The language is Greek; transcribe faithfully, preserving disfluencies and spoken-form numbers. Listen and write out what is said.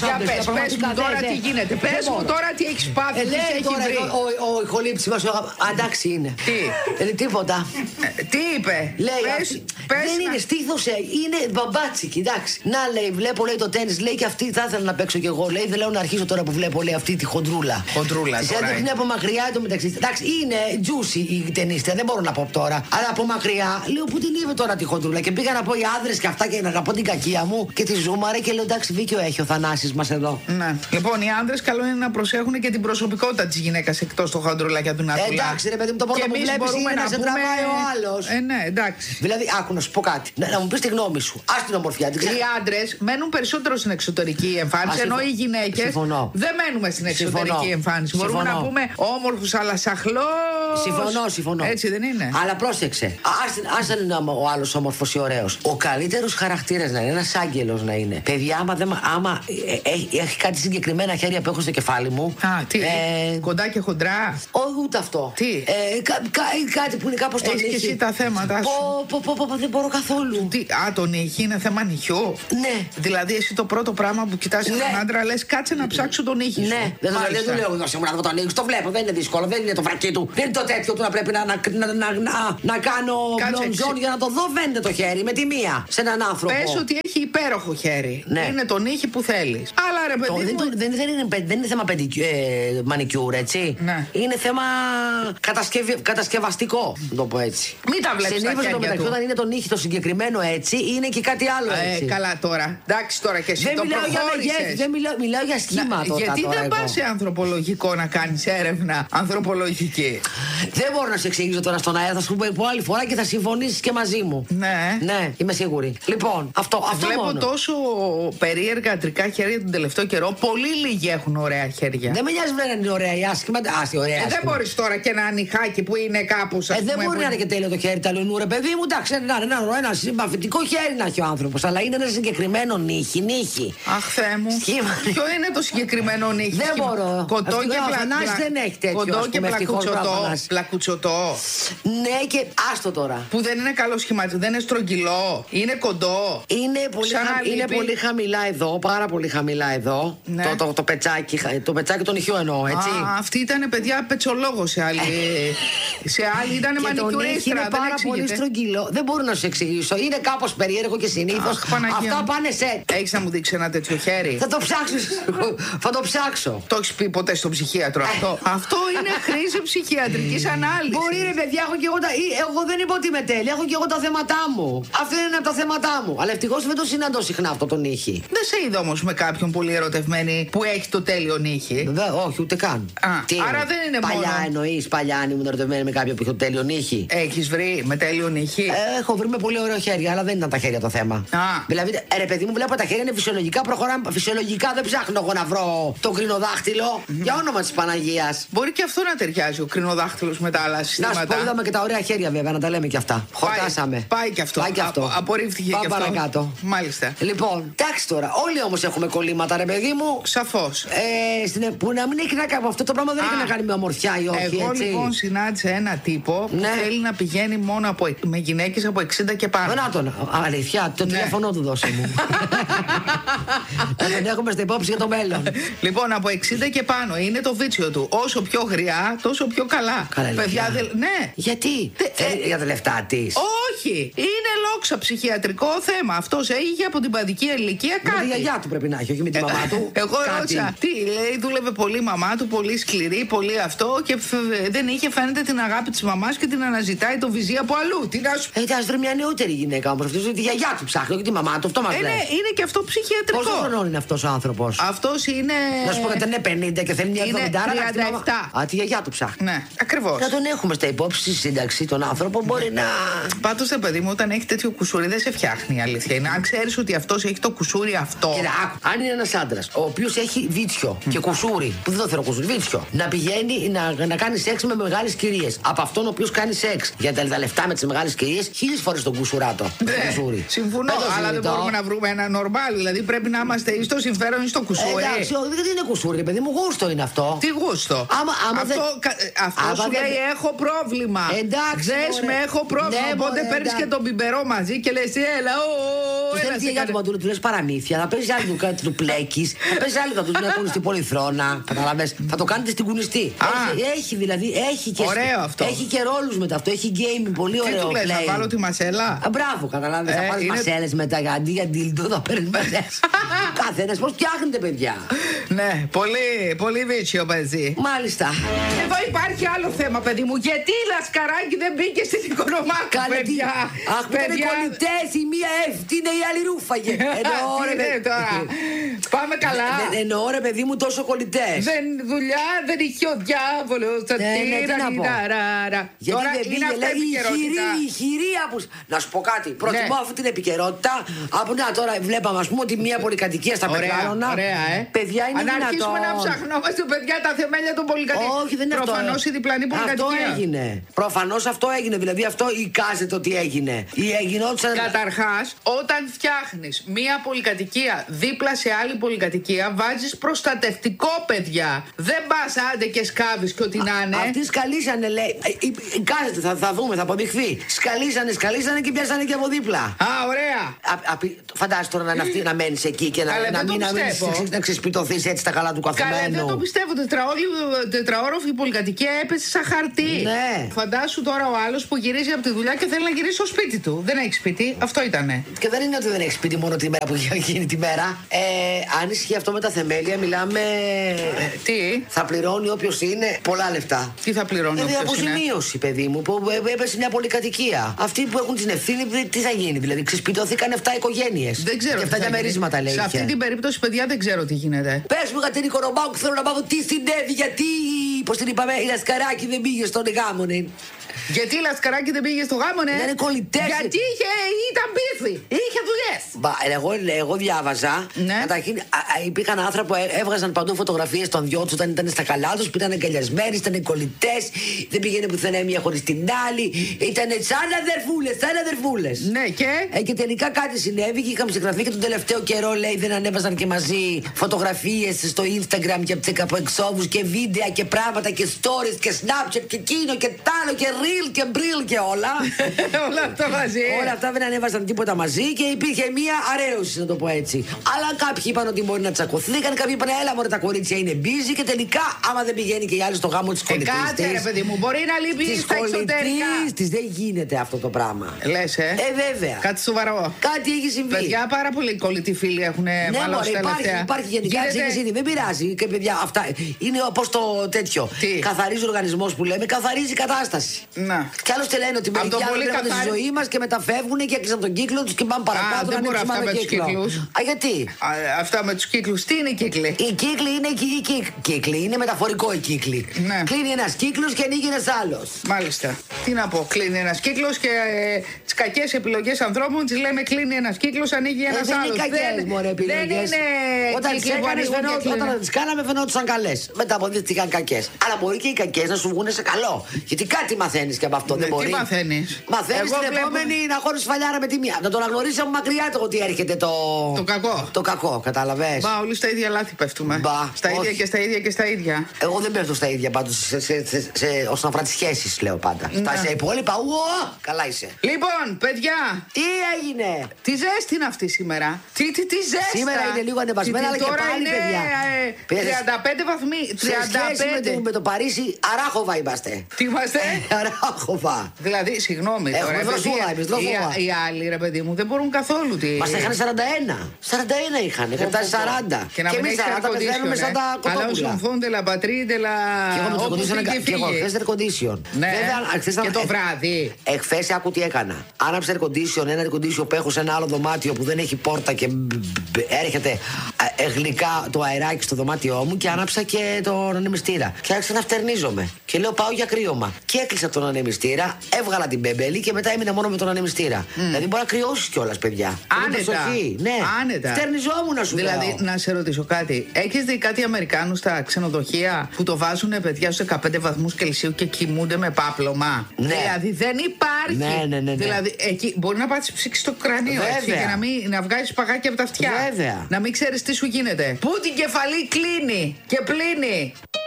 Για πες, πες μου τώρα τι γίνεται. Πες μου τώρα τι έχεις πάθει, τι έχει βρει. Ο ηχολήψη μας, εντάξει είναι. Τι. Τίποτα. Τι είπε. Δεν είναι στήθος, είναι μπαμπάτσικη, εντάξει. Να λέει, βλέπω λέει το τένις, λέει και αυτή θα ήθελα να παίξω κι εγώ. Λέει, δεν λέω να αρχίσω τώρα που βλέπω λέει αυτή τη χοντρούλα. Χοντρούλα τώρα. Της έδειχνε από μακριά το μεταξύ. Εντάξει, είναι juicy η ταινίστρια, δεν μπορώ να πω τώρα. Αλλά από μακριά λέω που την είδε τώρα τη χοντρούλα και πήγα να πω οι άντρες και αυτά και να πω την κακία μου και τη ζούμαρε και λέω εντάξει, δίκιο έχει ο Θανάσης μας εδώ. Ναι. Λοιπόν, οι άντρες καλό είναι να προσέχουν και την προσωπικότητα της γυναίκας εκτός το χοντρουλάκια του Νατούλα. Εντάξει, ρε παιδί μου, το πρώτο που βλέπεις είναι να σε τραβάει ο άλλος. Ε, ναι, εντάξει. Δηλαδή, άκου να σου πω κάτι. Να, να μου πεις τη γνώμη σου. Ας την ομορφιά. Την οι άντρες μένουν περισσότερο στην εξωτερική εμφάνιση, Α, ενώ οι γυναίκες δεν μένουμε στην εξωτερική συμφωνώ. εμφάνιση. Συμφωνώ. Μπορούμε να πούμε όμορφους αλλά σαχλός. Συμφωνώ, συμφωνώ. Έτσι δεν είναι. Αλλά πρόσεξε. Ας δεν είναι ο άλλος όμορφος ή ωραίος. Ο καλύτερος χαρακτήρας να είναι, ένας άγγελος να είναι. Παιδιά, άμα, δεν, άμα ε, ε, έχει κάτι συγκεκριμένα χέρια που έχω στο κεφάλι μου. Α, τι. Ε, κοντά και χοντρά. Όχι, ούτε αυτό. Τι. Ε, κα, κα, κάτι που είναι κάπως τον ήχη. Έχεις και εσύ τα θέματα σου. Πω, πω, πω, πω, δεν μπορώ καθόλου. Τι, α, τον ήχη είναι θέμα νυχιού. Ναι. Δηλαδή, εσύ το πρώτο πράγμα που κοιτάς ναι. έναν άντρα λες κάτσε να ψάξω τον ήχη σου. Ναι. Δεν το λέω εγώ σήμερα να δω τον ήχη. Το βλέπω, δεν είναι δύσκολο. Δεν είναι το βρακί του. Δεν είναι το τέτοιο του να πρέπει να, να, να, να, να, να κάνω μπλονζόν για να το δω. Φαίνεται το χέρι με τη μία σε έναν άνθρωπο. Πες ότι έχει υπέροχο χέρι. Ναι. Είναι τον ήχη που θέλεις. Αλλά ρε παιδί. Το, μου... δεν, δεν, δεν, είναι, δεν είναι θέμα παιδικιού, ε, μανικιούρ, έτσι. Ναι. Είναι θέμα κατασκευ, κατασκευαστικό, να το πω έτσι. Μην τα βλέπεις στα χέρια του. Όταν είναι τον ήχη το συγκεκριμένο έτσι, είναι και κάτι άλλο έτσι. Ε, καλά τώρα. Εντάξει τώρα και εσύ δεν το μιλάω για μεγέθη, δεν μιλάω, μιλάω για σχήματα. Γιατί δεν πας σε ανθρωπολογικό να κάνεις έρευνα ανθρωπολογική. Δεν μπορώ να σε εξηγήσω τώρα στον αέρα, θα σου πω άλλη φορά και θα συμφωνήσεις και μαζί μου. Ναι. Ναι, είμαι σίγουρη. Λοιπόν, αυτό, αυτό βλέπω μόνο. τόσο περίεργα αντρικά χέρια τον τελευταίο καιρό. Πολύ λίγοι έχουν ωραία χέρια. Δεν με νοιάζει να είναι ωραία ή άσχημα. Άσχη, ωραία. Ε, δεν μπορεί τώρα και ένα νυχάκι που είναι κάπου σαν ε, δεν μπορεί να είναι και τέλειο το χέρι ταλαιονού, ρε παιδί μου. Εντάξει, ένα, ένα, ένα, ένα συμπαθητικό χέρι να έχει ο άνθρωπος. Αλλά είναι ένα συγκεκριμένο νύχι. νύχι. Αχ, Θεέ μου. Σχήμα. Ποιο είναι το συγκεκριμένο νύχι. Δεν μπορώ. Κοντό και πλακουτσοτό. Δεν έχει τέτοιο. Κοντό και πλακουτσοτό. Πλακουτσοτό. Ναι, και άστο τώρα. Που δεν είναι καλό σχηματισμό. Δεν είναι στρογγυλό. Είναι κοντό. Είναι πολύ, χα... είναι πολύ χαμηλά εδώ. Πάρα πολύ χαμηλά εδώ. Ναι. Το, το, το πετσάκι. Το πετσάκι των νυχιού εννοώ, έτσι. Α, αυτή ήταν παιδιά πετσολόγο σε άλλη. Σε άλλη ήταν μανικιουρίστρα. Είναι πάρα πολύ στρογγυλό. Δεν μπορώ να σου εξηγήσω. Είναι κάπως περίεργο και συνήθως. Αυτά πάνε σε. Έχεις να μου δείξει ένα τέτοιο χέρι. Θα το ψάξω. Θα το ψάξω. Το έχεις πει ποτέ στον ψυχίατρο αυτό. Αυτό είναι χρήση ψυχιατρικής ανάλυσης. Μπορεί ρε παιδιά, έχω και εγώ τα. Εγώ δεν είπα ότι είμαι τέλεια. Έχω και εγώ τα θέματα μου. Αυτό είναι από τα θέματα μου. Αλλά ευτυχώς δεν το συναντώ συχνά αυτό τον ήχη. Δεν σε είδα όμως με κάποιον πολύ ερωτευμένη που έχει το τέλειο ήχη. Βέβαια, όχι, ούτε καν. Α, άρα δεν είναι παλιά μόνο. Παλιά εννοείς, παλιά αν ήμουν ερωτευμένη με κάποιον που είχε το τέλειο ήχη. Έχεις βρει με τέλειο ήχη. Ε, έχω βρει με πολύ ωραίο χέρι, αλλά δεν ήταν τα χέρια το θέμα. Α. Δηλαδή, ε, ρε παιδί μου, βλέπω τα χέρια είναι φυσιολογικά, προχωράμε. Φυσιολογικά δεν ψάχνω εγώ να βρω το κρινοδάχτυλο. Mm-hmm. Για όνομα της Παναγίας. Μπορεί και αυτό να ταιριάζει ο κρινοδάχτυλος με τα άλλα συστήματα. Να σου πω, είδαμε και τα ωραία χέρια βέβαια, να τα λέμε και αυτά. Χορτάσαμε. Πάει και αυτό. Πάει και αυτό. Α, απορρίφθηκε Πάμε και αυτό. παρακάτω. Μάλιστα. Λοιπόν, εντάξει τώρα, όλοι όμως έχουμε κολλήματα, ρε παιδί μου. Σαφώς. Ε, στην, που να μην έχει να κάνει αυτό το πράγμα, δεν Α, έχει να κάνει με ομορφιά ή όχι. Εγώ έτσι. λοιπόν συνάντησα ένα τύπο που ναι. θέλει να πηγαίνει μόνο από, με γυναίκες από εξήντα και πάνω. Να τον. Αλήθεια, το ναι. τηλέφωνο του δώσε μου. Να τον έχουμε στην υπόψη για το μέλλον. Λοιπόν, από εξήντα και πάνω είναι το βίτσιο του. Όσο πιο γριά, τόσο πιο καλά. Καλά, παιδιά, δε... ναι. Γιατί? Τε, ε, για τα λεφτά τη. Όχι. Είναι λόξα ψυχιατρικό θέμα. Αυτός είχε από την παιδική ηλικία κάτι. Με τη γιαγιά του πρέπει να έχει, όχι με τη μαμά του. Εγώ ρώτησα. Τι λέει, δούλευε πολύ η μαμά του, πολύ σκληρή, πολύ αυτό και δεν είχε φαίνεται την αγάπη της μαμάς και την αναζητάει το βυζί από αλλού. Τι να σου. Ε, θα βρει μια νεότερη γυναίκα όμως. Αυτή τη γιαγιά του ψάχνει, όχι τη μαμά του. Αυτό μας λέει. Ε, ναι, είναι και αυτό ψυχιατρικό. Πόσο χρονών είναι αυτός ο άνθρωπος? Αυτός είναι. Να σου πω γιατί είναι πενήντα και θέλει μια εβδομήντα. τριάντα επτά. Α, τη γιαγιά του ψάχνει. Ναι, ακριβώς. Να τον έχουμε στα υπόψη στη σύνταξη τον άνθρωπο, μπορεί να. Πάντως, το παιδί μου, όταν έχει τέτοιο κουσούρι, δεν σε φτιάχνει η αλήθεια. Είναι, αν ξέρεις ότι αυτός έχει το κουσούρι αυτό. Κοίτα, αν είναι ένας άντρας ο οποίος έχει βίτσιο mm. και κουσούρι, που δεν το θέλω κουσούρι, βίτσιο, να πηγαίνει να, να κάνει σεξ με μεγάλες κυρίες. Από αυτόν ο οποίος κάνει σεξ για τα λεφτά με τις μεγάλες κυρίες, χίλιες φορές τον κουσουράτο. Ναι, κουσούρι. Συμφωνώ, αλλά δεν μπορούμε να βρούμε ένα νορμάλ. Δηλαδή πρέπει να είμαστε ή στο συμφέρον ή στο κουσούρι. Ε, εντάξει, δεν είναι κουσούρι, παιδί μου, γούστο είναι αυτό. Τι γούστο. Άμα, άμα αυτό δεν... αυτό άμα σου δεν... λέει έχω πρόβλημα. Εντάξει. Δες με, έχω πρόβλημα. Ναι, οπότε παίρνεις και τον πιμπερό μαζί και λες έλα, ο. ένα. Δεν για το Μαντούλο, του λε παραμύθια. Θα παίζει άλλη του κάτι του πλέκει. Θα παίζει άλλη θα του μια κουνιστή πολυθρόνα. Καταλαβες. Θα το κάνετε στην κουνιστή. Έχει, έχει δηλαδή. Έχει και, ωραίο αυτό. Έχει και ρόλους μετά αυτό. Έχει gaming. Πολύ ωραίο. Τι του λες, να βάλω τη μασέλα. Α, μπράβο, καταλάβες. Θα πάρει μασέλε μετά αντί για ντίλντο. Θα παίρνει μασέλε. Καθένα πώ φτιάχνετε, παιδιά. Ναι, πολύ, πολύ βίτσιο παίζει. Μάλιστα. Εδώ υπάρχει άλλο θέμα, παιδί μου. Γιατί η Λασκαράκη δεν μπήκε στην Οικονομάκη, παιδιά. Αχ, που ήταν κολλητές, η μία εύτηνε, η άλλη ρούφαγε. Εννοώ ρε παιδί. Πάμε καλά. Εννοώ ρε παιδί μου τόσο κολλητές. Δεν δουλειά, δεν είχε ο διάβολος. Γιατί δεν πήγε, λέει η χειρία που. Να σου πω κάτι. Προτιμώ αυτή την επικαιρότητα από να τώρα βλέπαμε, α πούμε, ότι μία πολυκατοικία στα Πετράρωνα. Παιδιά είναι δυνατόν. Αν αρχίσουμε να ψαχνόμαστε, παιδιά, τα θεμέλια των πολυκατοικιών. Όχι, δεν είναι αυτό. Προφανώς η διπλανή πολυκατοικία. Αυτό έγινε. Προφανώς αυτό έγινε. Δηλαδή αυτό εικάζεται ότι έγινε. Η γινόντουσαν. Καταρχάς, όταν φτιάχνεις μία πολυκατοικία δίπλα σε άλλη πολυκατοικία, βάζεις προστατευτικό, παιδιά. Δεν πας άντε και σκάβεις και ό,τι να είναι. Αυτοί σκαλίσανε, λέει. Εικάζεται, θα, θα δούμε, θα αποδειχθεί. Σκαλίσανε, σκαλίσανε και πιάσανε και από δίπλα. Α, ωραία. Φαντάζεσαι τώρα να, αυτή, να μένεις εκεί και να, να μην να ξεσπιτωθείς έτσι τα καλά του καθεμένου. Καλά, δεν το πιστεύω. Τετραόροφη πολυκατοικία έπεσε σαν χαρτί. Ναι. Φαντάσου τώρα ο άλλος που γυρίζει από τη δουλειά και θέλει να γυρίσει στο σπίτι του. Δεν έχει σπίτι, αυτό ήτανε. Και δεν είναι ότι δεν έχει σπίτι μόνο τη μέρα που γίνει τη μέρα. Ε, αν ισχύει αυτό με τα θεμέλια, μιλάμε. Ε, τι? Θα πληρώνει όποιος είναι πολλά λεφτά. Τι θα πληρώνει όποιος είναι? Αποζημίωση, παιδί μου, που έπεσε μια πολυκατοικία. Αυτοί που έχουν την ευθύνη, τι θα γίνει? Δηλαδή, ξεσπιτωθήκαν εφτά οικογένειες. Δεν ξέρω. Και εφτά διαμερίσματα, λέει. Σε αυτή την περίπτωση, παιδιά, δεν ξέρω τι γίνεται. Πες μου για την Οικονομάκου, θέλω να μάθω τι συνέβη, γιατί. Πώς την είπαμε, η Λασκαράκη δεν πήγε στον γάμονα. Γιατί η Λασκαράκη δεν πήγε στο γάμονα? Δεν είναι κολλητές. Γιατί είχε, ήταν πίθη. Είχε δουλειές. Μπα, εγώ, εγώ διάβαζα. Ναι. Καταρχήν υπήρχαν άνθρωποι που έβγαζαν παντού φωτογραφίες των δυο τους όταν ήταν στα καλά τους, που ήταν αγκαλιασμένοι, ήταν κολλητές. Δεν πήγαινε πουθενά μία χωρίς την άλλη. Ήταν σαν αδερφούλες, σαν αδερφούλες. Ναι, και. Ε, και τελικά κάτι συνέβη και είχαμε συγγραφεί και τον τελευταίο καιρό, λέει, δεν ανέβαζαν και μαζί φωτογραφίες στο Instagram και από εξώβους και βίντεο και πράγματα και stories και Snapchat και εκείνο και τ' άλλο και reel και μπριλ και όλα. Όλα αυτά μαζί. Όλα αυτά δεν ανέβαζαν τίποτα μαζί και υπήρχε μία αρέωση, να το πω έτσι. Αλλά κάποιοι είπαν ότι μπορεί να τσακωθήκαν, κάποιοι είπαν έλα μωρέ τα κορίτσια είναι busy και τελικά άμα δεν πηγαίνει και η άλλη στο γάμο της κολλητής της. Κάτσε ρε παιδί μου, μπορεί να λείπει στα εξωτερικά. Της δεν γίνεται αυτό το πράγμα. Λες ε. Ε βέβαια. Κάτι σοβαρό. Κάτι έχει συμβεί. Παιδιά πάρα πολλοί κολλητοί φίλοι έχουν μαλώσει τελευταία. Υπάρχει γενικά εξήγηση, δεν πειράζει. Και παιδιά αυτά είναι όπως το τέτοιο. Καθαρίζει ο οργανισμός που λέμε, καθαρίζει η κατάσταση. Να. Κι άλλωστε λένε ότι μερικοί άνθρωποι έρχονται στη ζωή μας και μεταφεύγουν και έκλεισαν τον κύκλο τους και πάμε παρακάτω. Α, δεν μπορώ αυτά με τους κύκλους. Α, γιατί? Α, αυτά με τους κύκλους. Τι είναι οι κύκλοι? Οι κύκλοι είναι οι κύκλοι. Είναι μεταφορικό οι κύκλοι. Ναι. Κλείνει ένας κύκλος και ανοίγει ένας άλλος. Μάλιστα. Τι να πω, κλείνει ένας κύκλος και ε, τις κακές επιλογές ανθρώπων τις λέμε κλείνει ένας κύκλος, ανοίγει ένας ε, άλλος. Δεν είναι κακές μωρέ επιλογές. Δεν είναι όταν τις έκανες, όταν τις κάναμε φαινόντουσαν καλές. Μετά αποδείχτηκαν κακές. Αλλά μπορεί και οι κακές να σου βγουν σε καλό. Γιατί κάτι μαθαίνεις και από αυτό. Ναι, δεν μπορεί. Τι μαθαίνεις? Μαθαίνεις την βλέπω... επόμενη να χώνεις φαλιάρα με τη μία. Να τον αγνωρίσεις από μακριά το ότι έρχεται το. Το κακό. Το κακό, κατάλαβες. Μπα, όλοι στα ίδια λάθη πέφτουμε. Μπα, στα όχι. ίδια και στα ίδια και στα ίδια. Εγώ δεν πέφτω στα ίδια πάντως. Σε, σε, σε, σε, όσον αφορά τις σχέσεις, λέω πάντα. Στα σε υπόλοιπα, ουω, καλά είσαι. Λοιπόν, παιδιά. Τι έγινε? Τι ζέστη είναι αυτή σήμερα. Τι, τι, τι ζέστη. Σήμερα είναι λίγο ανεβασμένα, αλλά και πάλι, είναι, παιδιά. Ε, τριάντα πέντε βαθμοί. τριάντα πέντε. Σε σχέση με το, με το Παρίσι, αράχοβα είμαστε. Τι είμαστε? Αράχοβα. Δηλαδή, συγγνώμη τώρα. Έχουμε δροσούλα, εμείς δροσούλα. Οι, οι άλλοι, ρε παιδί μου, δεν μπορούν καθόλου. Τι... Μας είχαν σαράντα ένα. σαράντα ένα είχαν. Είχαν φτάσει σαράντα. Και, και εμείς σαράντα πεθαίνουμε σαν τα κοτόπουλα. Αλλά όσον φόντε λα πατρίδε λα. Και εγώ με το condition. Και εγώ χθες air condition. Ναι. Και το βράδυ. Εχθές άκου τι έκανα. Άναψα air condition, ένα air condition που έχω σε ένα άλλο δωμάτιο που δεν έχει πόρτα και έρχεται γλυκά το αεράκι στο δωμάτιό μου και άναψα και τον ανεμιστήρα. Και άρχισα να φτερνίζομαι. Και λέω πάω για κρύωμα. Και έκλεισα τον ανεμιστήρα, έβγαλα την μπεμπέλη και μετά έμεινα μόνο με τον ανεμιστήρα. Mm. Δηλαδή μπορεί να κρυώσει κιόλας, παιδιά. Άνετα. Ναι. Άνετα. Φτερνιζόμουν να σου πω. Δηλαδή, λέω. Να σε ρωτήσω κάτι. Έχεις δει κάτι Αμερικάνους στα ξενοδοχεία που το βάζουν παιδιά στους δεκαπέντε βαθμούς Κελσίου και κοιμούνται με πάπλωμα? Ναι. Δηλαδή δεν υπάρχει. Ναι, ναι, ναι, ναι. Δηλαδή εκεί μπορεί να πάτσεις ψήξη στο κρανίο έτσι, και να, μην, να βγάζεις παγάκι από τα αυτιά. Βέβαια. Να μην ξέρεις τι σου γίνεται. Πού την κεφαλή κλείνει και πλύνει.